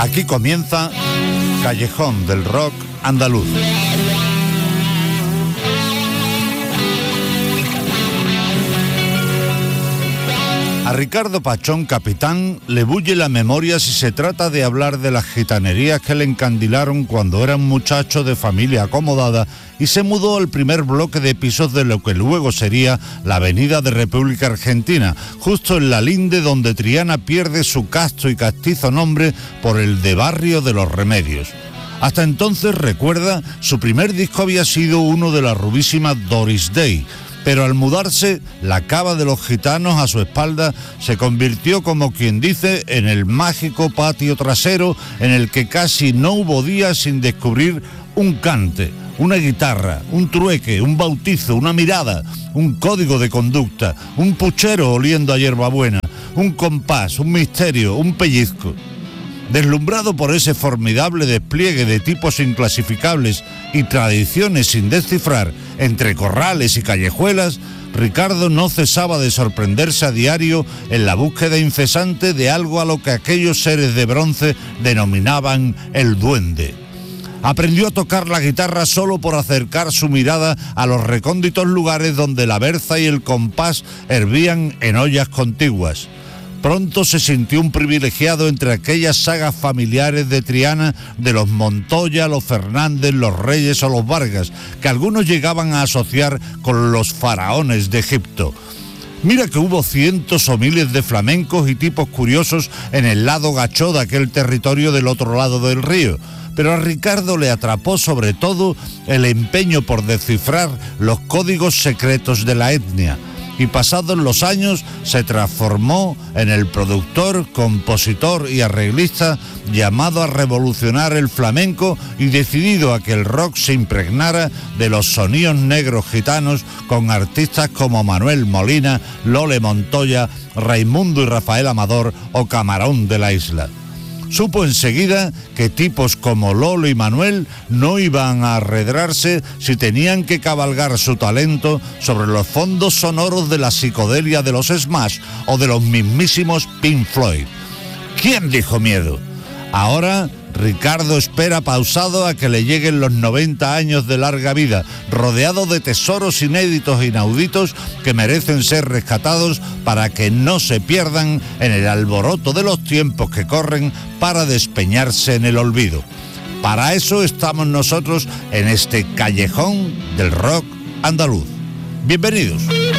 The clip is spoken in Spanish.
Aquí comienza Callejón del Rock Andaluz. A Ricardo Pachón, capitán, le bulle la memoria si se trata de hablar de las gitanerías que le encandilaron cuando era un muchacho de familia acomodada y se mudó al primer bloque de pisos de lo que luego sería la Avenida de República Argentina, justo en la linde donde Triana pierde su casto y castizo nombre por el de Barrio de los Remedios. Hasta entonces, recuerda, su primer disco había sido uno de la rubísima Doris Day, pero al mudarse, la cava de los gitanos a su espalda se convirtió, como quien dice, en el mágico patio trasero en el que casi no hubo día sin descubrir un cante, una guitarra, un trueque, un bautizo, una mirada, un código de conducta, un puchero oliendo a hierbabuena, un compás, un misterio, un pellizco. Deslumbrado por ese formidable despliegue de tipos inclasificables y tradiciones sin descifrar entre corrales y callejuelas, Ricardo no cesaba de sorprenderse a diario en la búsqueda incesante de algo a lo que aquellos seres de bronce denominaban el duende. Aprendió a tocar la guitarra solo por acercar su mirada a los recónditos lugares donde la berza y el compás hervían en ollas contiguas. Pronto se sintió un privilegiado entre aquellas sagas familiares de Triana de los Montoya, los Fernández, los Reyes o los Vargas, que algunos llegaban a asociar con los faraones de Egipto. Mira que hubo cientos o miles de flamencos y tipos curiosos en el lado gachó de aquel territorio del otro lado del río, pero a Ricardo le atrapó sobre todo el empeño por descifrar los códigos secretos de la etnia. Y pasados los años se transformó en el productor, compositor y arreglista llamado a revolucionar el flamenco y decidido a que el rock se impregnara de los sonidos negros gitanos con artistas como Manuel Molina, Lole Montoya, Raimundo y Rafael Amador o Camarón de la Isla. Supo enseguida que tipos como Lolo y Manuel no iban a arredrarse si tenían que cabalgar su talento sobre los fondos sonoros de la psicodelia de los Smash o de los mismísimos Pink Floyd. ¿Quién dijo miedo? Ahora Ricardo espera pausado a que le lleguen los 90 años de larga vida, rodeado de tesoros inéditos e inauditos que merecen ser rescatados para que no se pierdan en el alboroto de los tiempos que corren para despeñarse en el olvido. Para eso estamos nosotros en este Callejón del Rock Andaluz. Bienvenidos.